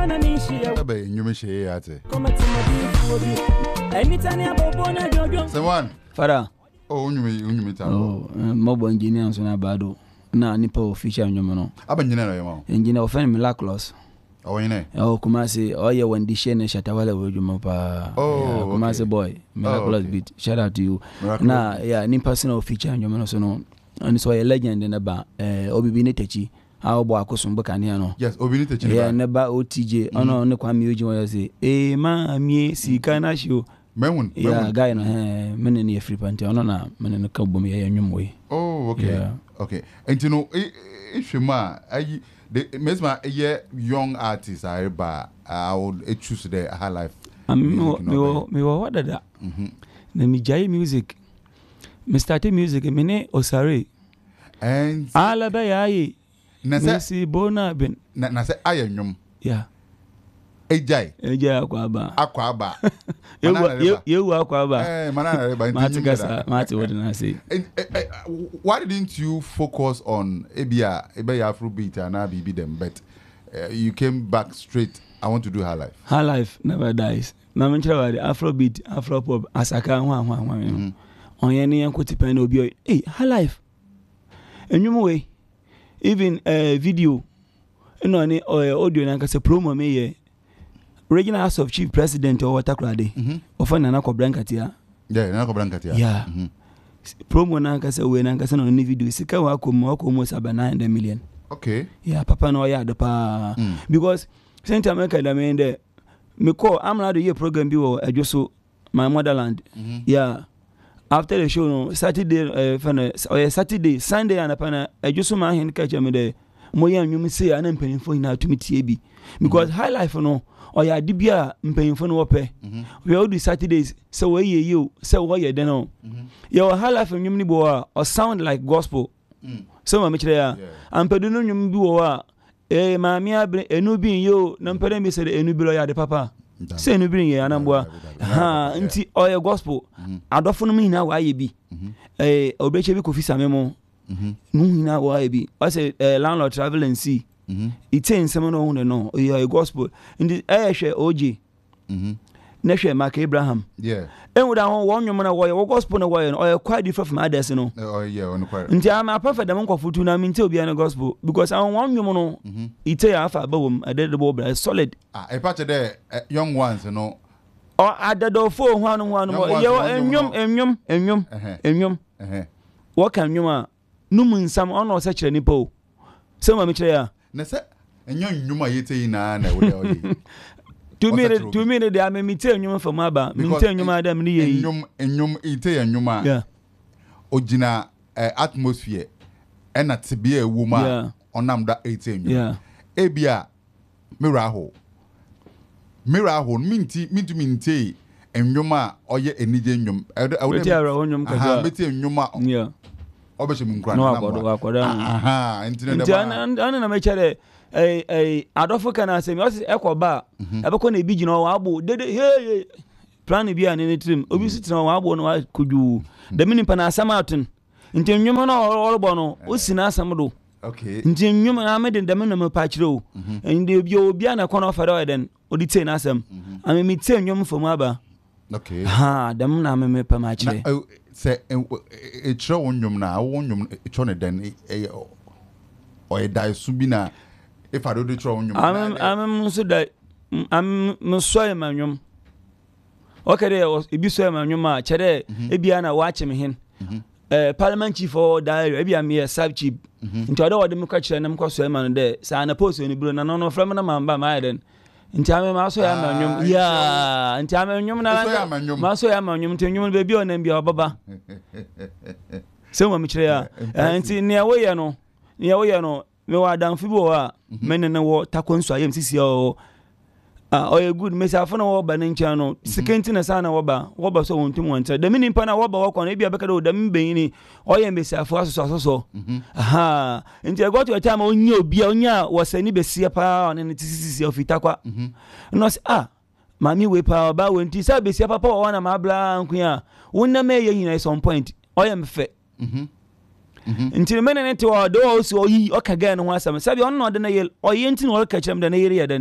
na nishi abe nyume she ate koma timodi obi anytime ya bobo na jojo someone Fara nyume ta mobile engineer so na bado na nipa official nyume no aba nyina na yema engineer ofen miraculous yine Kumasi oye wendi shene shatawale wejuma pa Kumasi boy miraculous beat shout out to you na ni personal feature nyume no so no and so a legend in ba obibi ne techi how bo akosumbo kania no yes obi ne techi neba OTJ ono ne kwa mi oji wo say ma mi sika na show menwon guy no mene ne free panty ono na mene no ka bom ye nwum we okay enti no ihwema ayi the mesma young artist are ba I would choose the high life me what that na mi jai music me started music mene Osare and alaba yayi na say bona ben na say ayennwom ejai akwa aba yewu akwa aba manana reba mati what na say why didn't you focus on ebia Afrobeat and BB them but you came back straight I want to do high life never dies na me try the Afrobeat Afropop asaka hwa onye ne yankoti pen na obi high life enwum we even video no ni audio na nkase promo me ye Regional House of Chief President or Watakrade ofan na Kobrankatia na Kobrankatia promo na nkase we na nkase no ni video sika wa komo 900 million papa no ya de pa because Central America da me de me call am na do ye program bi wo adwoso my motherland after the show no Saturday Saturday Sunday and upana adwoso ma hin ka che me de mo ya nwum se ya na mpanimfo ina tumiti bi because high life no oya dibia mpanyimfo no wope we all do Saturdays so we you so we ye den no your high life nwum ni bo or sound like gospel so ma mechire ya ampadu no nwum bi wo maami abre enu bi yo na mpere mi se enu bi lo ya de papa se enu bi ye anamboa nti oya gospel adofo no mi na wa ye bi obreche bi Kofi Samemo no hina wa ye bi o say landlord travel and see it's in some no a gospel in the hwe OJ na hwe Mark Abraham and would one woman na gospel na or quite different from others no nti am apart them nkofutu na minti obi na gospel because I one woman no it's afa bawum adedebo solid e patch there young ones no or adedofo hwanu yo enwum what can you no mun sam ono se kire nipa o se ma me kire ya na se enyo nnwuma yete ina na we dey 2 minutes dey am mite nnwuma from aba mite nnwuma da me ye nnwum ite nnwuma ogina atmosphere na tebia ewuma onam da ite nnwuma ebia miraho minti nnwuma oye enije nnwum mete nnwuma obeshe munkra na akwada internet na mechere adofo kana se mi o se ekoba ebeko na ebigina wa agbo dede plan bi an ni trim obi sitina wa agbo no akuju de mini pa na asamatin nti nnwuma na orbo no o sina asam do nti nnwuma na me de me no pa kire o ndi obi ana kono fere o den odite na asam am mi te nnwuma fo mu aba dem na me pa ma kire se etro wonnwum na wonnwum etro ne den o dai subina if I do the etro wonnwum am so dai am so emanyum okay there ebi so emanyum a chere ebia na wa cheme hin parliament chief for diary ebia me sub chief nti oda wode me ka kire na me kwaso emanu de sa na post ni bro na no from na mamba ma den nti ame ma so ya manyum nti ame nyum na ma so ya manyum nti nyum be bi ona bia obaba se mo mi kire ya nti ne awoye no me wa dan fibo a me ne wo takonso ayem sisi o oye good me sa fona wo ba ncha no sekenti na sa na wo ba so wontum wonte de mini pa na wo ba wo kono bia beka do de mbeyini oye me sa afo asoso nti I got to a time onya wasani besia pa on ne tisisi ofita kwa no se mami we pa ba wenti sa besia papa wo na ma bla nkuya wonna me ye hina some point oye me fe nti mene ne to do so yi okaga no asam sabi onno de na ye oye nti no ka chem de na yere yeden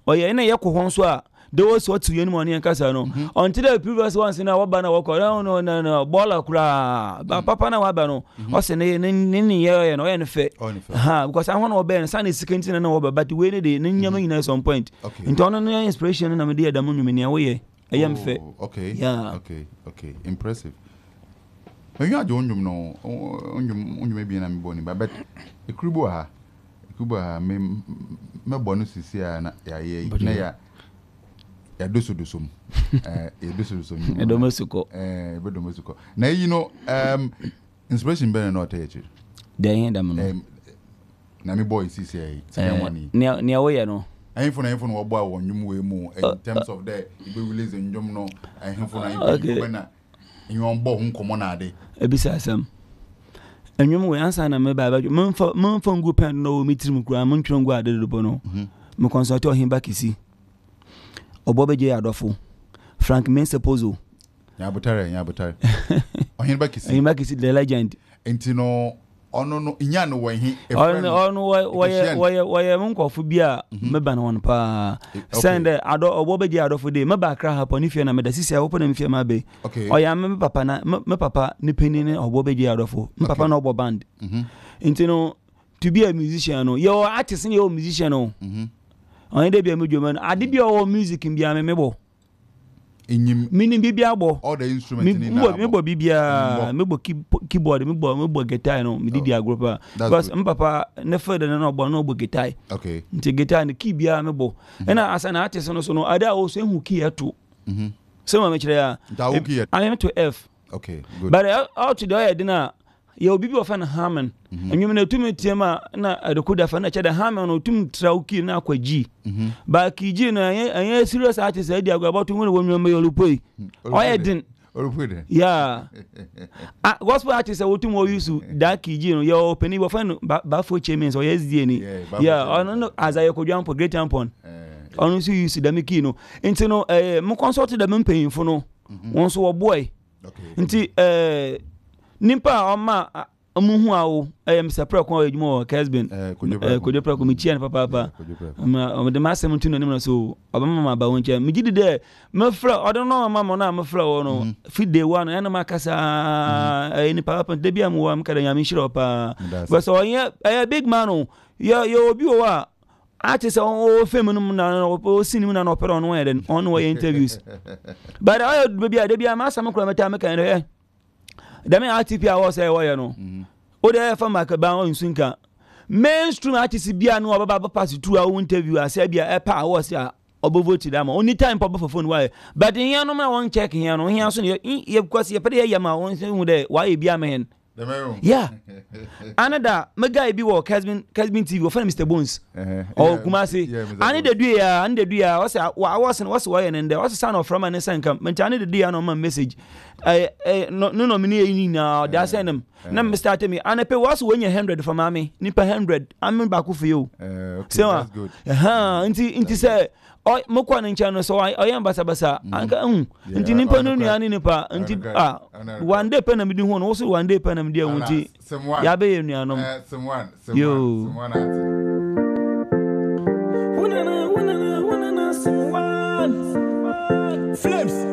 yeah, na yako honso there was what you money and casa no until the previous ones in our banner walk around no baller cra papa na wabano o se ni ye no ye fe because I want to obey and san is second na over but we need the nyama in some point into on inspiration na me dey da munyu me ne we I am fe okay yeah okay impressive when you are jonjum no onjum be na me boni but ekurubo ha me bonu sisi na ya ye na ya ya doso edomosuko na you know inspiration be na otayechi dey him dem no na me boy sisi ai ne awoye no ahemfo na wo boy wonwum we mu in terms of the be release njum no ahemfo na be na nwom bo nkomo na ade ebisa asam enwum we ansa na me baba memfa ngu pen no mitrim kura mentwon gu ade do no me consult him back isi Obobeje Adofo Frank Mensepozo ya butare ohin bakisi the legend entino ono no inya no wa hi ono wa munkofu bia meba na won pa send Obobeje Adofo de meba kra hapo ni fie na meda sisi awopo na mfie ma be oya me papa ni penini Obobeje Adofo me papa na obo band entino to be a musician no your artist ni your musician no on dey be amedwoman ade bia o music bia me mebo enyim mini bibia bo all the instruments ni na mebo bibia mebo keyboard mebo guitar no me didi agrupa because papa ne further na obo no guitar okay nti guitar ne key bia mebo na asana artist no ada o so hu key eto so ma me kire ya I am to F okay good but out to the na ya obibi ofan Harmon enwum na tumi tiema na adokoda fa na cheda Harmon no tum trauki na kwa G ba ki G na anya serious artist adi agwa about wonwom yolupoi oyedin olupoi yeah gospel artist wotum wo use da ki G no ya openi bo fan ba fo chemen so YSD ni yeah ono azaye kodwampo great tampon ono so use da miki no enti no mo consult da mpanyimfo no won so wo boy enti nimpa oma amuhu awo Mr. Preko edwuma Kesben Kodjo mi chia na papa de masem ntino nim na so obama ma ba wonche mi gidi de me fra odo no mama na me fra wo no fit day one na makasa ni papa de bia mu wa mkada nyame shiro pa but oye big man yo obi o wa ati se o fem no na o sinim na no opera no eden on wo interviews but I de bia masam kro meta me kan Dami RTP awo say wo ye no. O dey fa makaba on sunka. Mainstream artist bia no obaba pass through our interview as bia e pa awo say obovote dama. Only time pop for phone why. But here no man won check here no. Here so ye because ye pede ye ma won say hu dey why bia me hen. Yeah. Another my guy be wo Kesben TV wo friend Mr. Bones. Oh Kumasi. Ani the do ya o say what's why and there was son of from an senka. Me tani the do no man message. No me ni na da send them. Na me start me and pay was when you 100 for mommy. Ni per 100. I'm back for you. Okay, that's good. Inti say o mo kwa ncha no so I am basa anka nti nipa no nuane nipa nti one day pen na medi ho no so one day pen na medi awuti ya be nuanom yo Flames